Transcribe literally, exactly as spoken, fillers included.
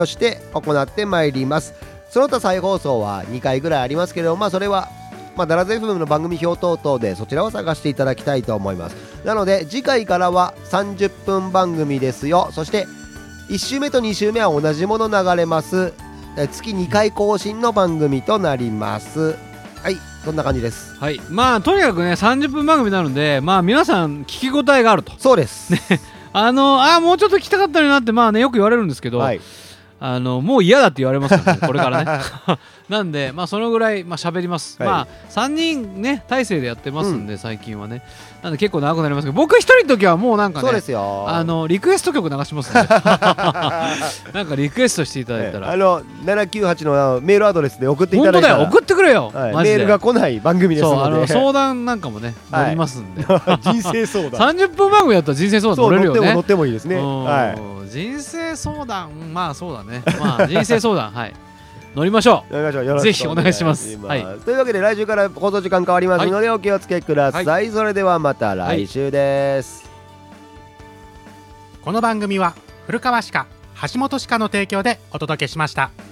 として行ってまいります。その他再放送はにかいぐらいありますけれども、まあそれはまあダラズ エフエム の番組表等々でそちらを探していただきたいと思います。なので次回からはさんじゅっぷん番組ですよ。そしていち週目とに週目は同じもの流れます。月にかい更新の番組となります。はい、そんな感じです。 はい、まあとにかくねさんじゅっぷん番組になるんで、まあ皆さん聞き応えがあると。 そうですね、あのあもうちょっと聞きたかったのになってまあねよく言われるんですけど、はい、あのもう嫌だって言われますからねこれからねなんでまあそのぐらいまあ喋ります、はい、まあさんにんね体制でやってますんで、うん、最近はねなんで結構長くなりますけど、僕一人の時はもうなんかねそうですよ、 あのリクエスト曲流しますんでなんかリクエストしていただいたら、 ね、あのななきゅうはちのメールアドレスで送っていただいたら、 本当だよ送ってくれよ、 はい、メールが来ない番組ですので、 そうあの相談なんかもね乗りますんで、 はい、人生相談さんじゅっぷん番組だったら人生相談乗れるよね。 そう乗っても乗ってもいいですね、はい、人生相談まあそうだね、まあ人生相談はい乗りましょう。ぜひお願いします。はい、 というわけで来週から放送時間変わりますのでお気をつけください、はい、それではまた来週です、はい、 この番組は古川歯科橋本歯科の提供でお届けしました。